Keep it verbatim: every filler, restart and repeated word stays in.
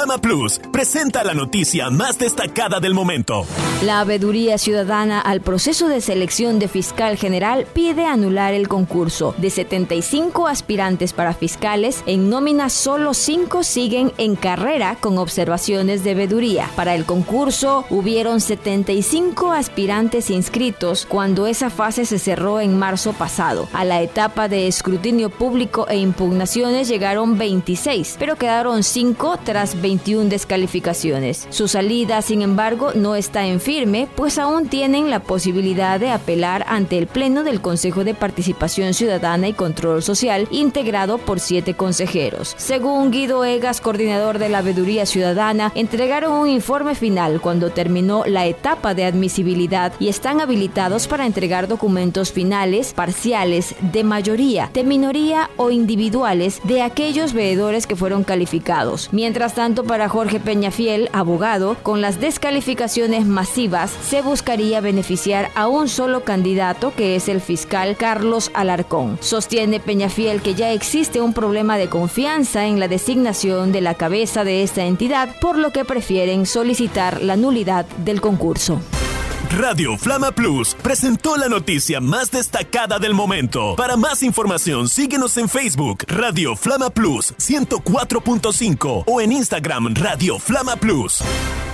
Flama Plus presenta la noticia más destacada del momento. La Veeduría Ciudadana al proceso de selección de fiscal general pide anular el concurso. De setenta y cinco aspirantes para fiscales, en nómina solo cinco siguen en carrera con observaciones de Veeduría. Para el concurso hubieron setenta y cinco aspirantes inscritos cuando esa fase se cerró en marzo pasado. A la etapa de escrutinio público e impugnaciones llegaron veintiséis, pero quedaron cinco tras veintiuna descalificaciones. Su salida, sin embargo, no está en firme, pues aún tienen la posibilidad de apelar ante el Pleno del Consejo de Participación Ciudadana y Control Social, integrado por siete consejeros. Según Guido Egas, coordinador de la Veeduría Ciudadana, entregaron un informe final cuando terminó la etapa de admisibilidad y están habilitados para entregar documentos finales, parciales, de mayoría, de minoría o individuales de aquellos veedores que fueron calificados. Mientras tanto, para Jorge Peñafiel, abogado, con las descalificaciones masivas se buscaría beneficiar a un solo candidato, que es el fiscal Carlos Alarcón. Sostiene Peñafiel que ya existe un problema de confianza en la designación de la cabeza de esta entidad, por lo que prefieren solicitar la nulidad del concurso. Radio Flama Plus presentó la noticia más destacada del momento. Para más información, síguenos en Facebook, Radio Flama Plus ciento cuatro punto cinco o en Instagram, Radio Flama Plus.